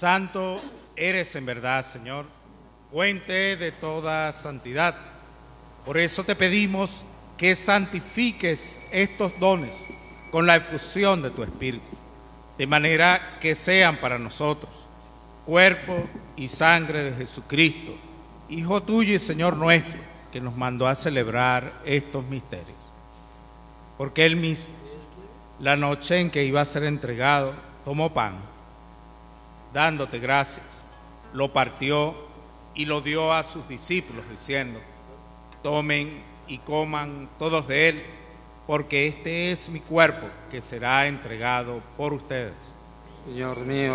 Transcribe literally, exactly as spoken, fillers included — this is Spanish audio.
Santo eres en verdad, Señor, fuente de toda santidad. Por eso te pedimos que santifiques estos dones con la efusión de tu Espíritu, de manera que sean para nosotros cuerpo y sangre de Jesucristo, Hijo tuyo y Señor nuestro, que nos mandó a celebrar estos misterios. Porque Él mismo, la noche en que iba a ser entregado, tomó pan, dándote gracias, lo partió y lo dio a sus discípulos, diciendo: tomen y coman todos de él, porque este es mi cuerpo que será entregado por ustedes. Señor mío,